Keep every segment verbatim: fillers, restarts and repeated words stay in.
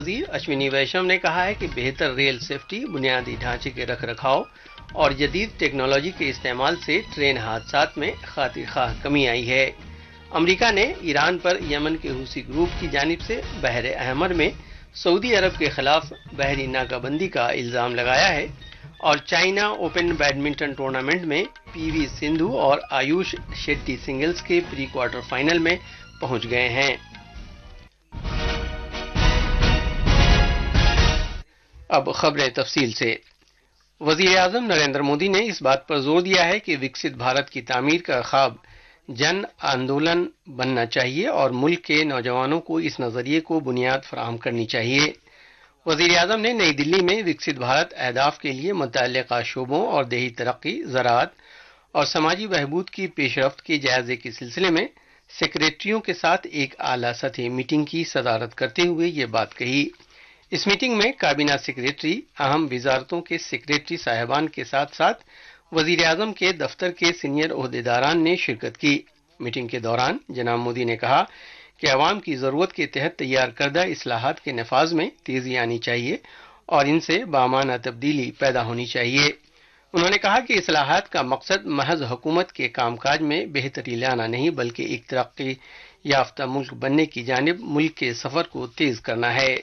وزیر اشونی ویشنو نے کہا ہے کہ بہتر ریل سیفٹی، بنیادی ڈھانچے کے رکھ رکھاؤ اور جدید ٹیکنالوجی کے استعمال سے ٹرین حادثات میں خاطر خواہ کمی آئی ہے۔ امریکہ نے ایران پر یمن کے حوثی گروپ کی جانب سے بحر احمر میں سعودی عرب کے خلاف بحری ناکہ بندی کا الزام لگایا ہے، اور چائنا اوپن بیڈمنٹن ٹورنامنٹ میں پی وی سندھو اور آیوش شیٹی سنگلز کے پری کوارٹر فائنل میں پہنچ گئے ہیں۔ اب خبریں تفصیل سے۔ وزیر اعظم نریندر مودی نے اس بات پر زور دیا ہے کہ وکست بھارت کی تعمیر کا خواب جن آندولن بننا چاہیے اور ملک کے نوجوانوں کو اس نظریے کو بنیاد فراہم کرنی چاہیے۔ وزیر اعظم نے نئی دلی میں وکست بھارت اہداف کے لیے متعلقہ شعبوں اور دیہی ترقی، زراعت اور سماجی بہبود کی پیش رفت کے جائزے کے سلسلے میں سیکریٹریوں کے ساتھ ایک اعلیٰ سطحی میٹنگ کی صدارت کرتے ہوئے یہ بات کہی۔ اس میٹنگ میں کابینہ سیکریٹری، اہم وزارتوں کے سیکریٹری صاحبان کے ساتھ ساتھ وزیر اعظم کے دفتر کے سینئر عہدیداران نے شرکت کی۔ میٹنگ کے دوران جناب مودی نے کہا کہ عوام کی ضرورت کے تحت تیار کردہ اصلاحات کے نفاذ میں تیزی آنی چاہیے اور ان سے بامعنی تبدیلی پیدا ہونی چاہیے۔ انہوں نے کہا کہ اصلاحات کا مقصد محض حکومت کے کام کاج میں بہتری لانا نہیں بلکہ ایک ترقی یافتہ ملک بننے کی جانب ملک کے سفر کو تیز کرنا ہے۔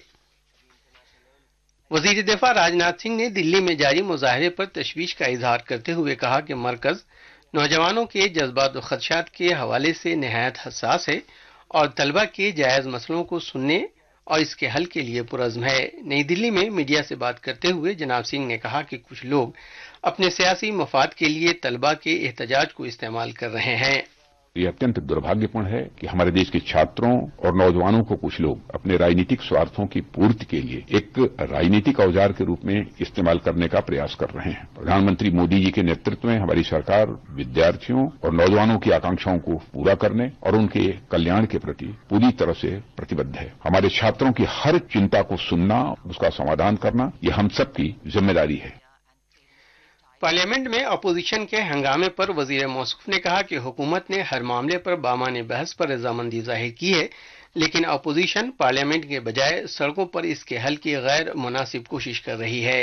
وزیر دفاع راجناتھ سنگھ نے دلی میں جاری مظاہرے پر تشویش کا اظہار کرتے ہوئے کہا کہ مرکز نوجوانوں کے جذبات و خدشات کے حوالے سے نہایت حساس ہے اور طلبہ کے جائز مسئلوں کو سننے اور اس کے حل کے لیے پرعزم ہے۔ نئی دلی میں میڈیا سے بات کرتے ہوئے جناب سنگھ نے کہا کہ کچھ لوگ اپنے سیاسی مفاد کے لیے طلبہ کے احتجاج کو استعمال کر رہے ہیں۔ یہ اتنت دربھاگیہپورن ہے کہ ہمارے دیش کے چھاتروں اور نوجوانوں کو کچھ لوگ اپنے راجنیتک سوارتھوں کی پورتی کے لیے ایک راجنیتک اوزار کے روپ میں استعمال کرنے کا پریاس کر رہے ہیں۔ پردھان منتری مودی جی کے نیترتو میں ہماری سرکار ودیارتھیوں اور نوجوانوں کی آکانکشاؤں کو پورا کرنے اور ان کے کلیان کے پرتی پوری طرح سے پرتیبدھ ہے۔ ہمارے چھاتروں کی ہر چنتا کو سننا، اس کا سمادھان کرنا، یہ ہم سب کی ذمہ داری ہے۔ پارلیمنٹ میں اپوزیشن کے ہنگامے پر وزیر موصوف نے کہا کہ حکومت نے ہر معاملے پر بامعنی بحث پر رضامندی ظاہر کی ہے، لیکن اپوزیشن پارلیمنٹ کے بجائے سڑکوں پر اس کے حل کی غیر مناسب کوشش کر رہی ہے۔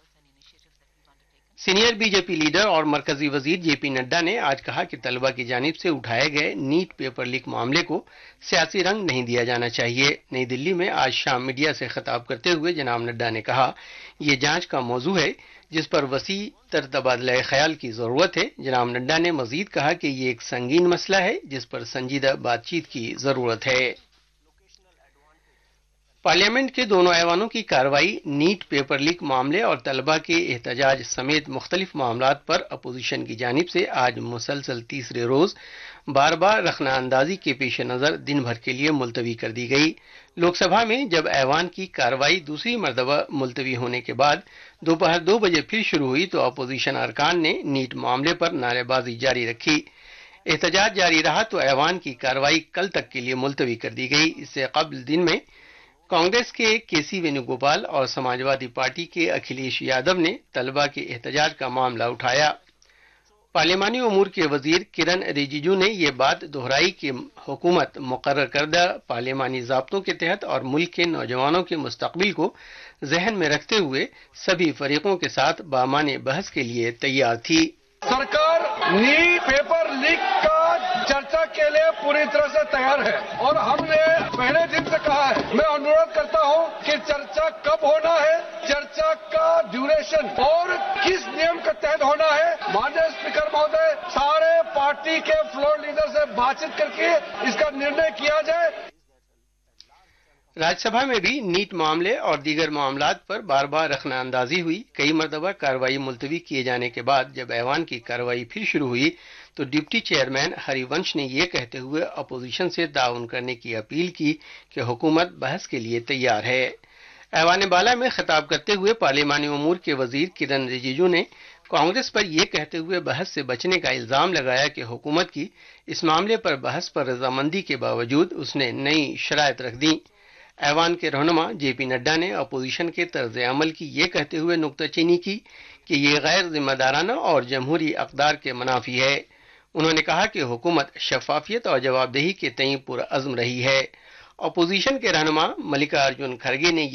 Senior B J P leader اور مرکزی وزیر جے پی نڈا نے آج کہا کہ طلبہ کی جانب سے اٹھائے گئے نیٹ پیپر لیک معاملے کو سیاسی رنگ نہیں دیا جانا چاہیے۔ نئی دلی میں آج شام میڈیا سے خطاب کرتے ہوئے جناب نڈا نے کہا یہ جانچ کا موضوع ہے جس پر وسیع تر تبادلہ خیال کی ضرورت ہے۔ جناب نڈا نے مزید کہا کہ یہ ایک سنگین مسئلہ ہے جس پر سنجیدہ بات چیت کی ضرورت ہے۔ پارلیمنٹ کے دونوں ایوانوں کی کارروائی نیٹ پیپر لیک معاملے اور طلبہ کے احتجاج سمیت مختلف معاملات پر اپوزیشن کی جانب سے آج مسلسل تیسرے روز بار بار رخنہ اندازی کے پیش نظر دن بھر کے لیے ملتوی کر دی گئی۔ لوک سبھا میں جب ایوان کی کارروائی دوسری مرتبہ ملتوی ہونے کے بعد دوپہر دو بجے پھر شروع ہوئی تو اپوزیشن ارکان نے نیٹ معاملے پر نعرے بازی جاری رکھی۔ احتجاج جاری رہا تو ایوان کی کارروائی کل تک کے لیے ملتوی کر دی گئی۔ اس سے قبل دن میں کانگریس کے کے سی وینوگوپال اور سماجوادی پارٹی کے اکھلیش یادو نے طلبہ کے احتجاج کا معاملہ اٹھایا۔ پارلیمانی امور کے وزیر کرن رجیجو نے یہ بات دہرائی کہ حکومت مقرر کردہ پارلیمانی ضابطوں کے تحت اور ملک کے نوجوانوں کے مستقبل کو ذہن میں رکھتے ہوئے سبھی فریقوں کے ساتھ بامعنی بحث کے لیے تیار تھی۔ سرکار نیٹ پیپر لیک کا چرچا کے لیے پوری طرح سے تیار ہے اور ہم نے پہلے دن سے کہا ہے، میں انوروھ کرتا ہوں کہ چرچا کب ہونا ہے، چرچا کا ڈیوریشن اور کس نیم کے تحت ہونا ہے۔ مانیہ اسپیکر مہودے، سارے پارٹی کے فلور لیڈر سے بات چیت کر کے اس کا نرنے کیا جائے۔ راجیہ سبھا میں بھی نیٹ معاملے اور دیگر معاملات پر بار بار رخنہ اندازی ہوئی۔ کئی مرتبہ کارروائی ملتوی کیے جانے کے بعد جب ایوان کی کارروائی پھر شروع ہوئی تو ڈپٹی چیئرمین ہری ونش نے یہ کہتے ہوئے اپوزیشن سے تعاون کرنے کی اپیل کی کہ حکومت بحث کے لیے تیار ہے۔ ایوان بالا میں خطاب کرتے ہوئے پارلیمانی امور کے وزیر کرن رجیجو نے کانگریس پر یہ کہتے ہوئے بحث سے بچنے کا الزام لگایا کہ حکومت کی اس معاملے پر بحث پر رضامندی کے باوجود اس نے نئی شرائط رکھ دیں۔ ایوان کے رہنما جے پی نڈا نے اپوزیشن کے طرز عمل کی یہ کہتے ہوئے نکتہ چینی کی کہ یہ غیر ذمہ دارانہ اور جمہوری اقدار کے منافی ہے۔ انہوں نے کہا کہ حکومت شفافیت اور جواب دہی کے تئیں پرعزم رہی ہے۔ اپوزیشن کے رہنما ملکا ارجن کھڑگے نے